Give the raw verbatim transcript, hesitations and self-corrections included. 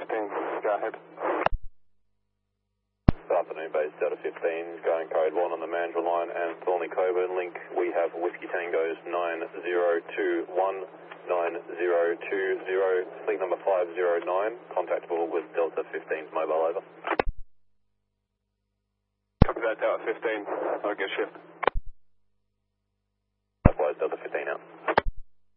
fifteen, go ahead. Good afternoon, base Delta fifteen, going code one on the Mandurah line and Thornley Coburn link. We have Whiskey Tango's nine zero two one, nine zero two zero, fleet number five zero nine, contactable with Delta fifteen's mobile over. Copy that, Delta fifteen, I'll get shift.